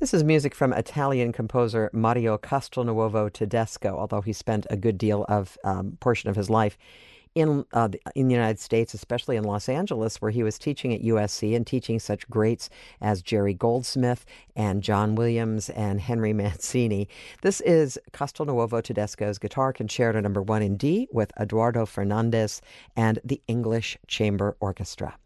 This is music from Italian composer Mario Castelnuovo Tedesco, although he spent a good deal of portion of his life in the United States, especially in Los Angeles, where he was teaching at USC and teaching such greats as Jerry Goldsmith and John Williams and Henry Mancini. This is Castelnuovo Tedesco's Guitar Concerto No. 1 in D with Eduardo Fernandez and the English Chamber Orchestra.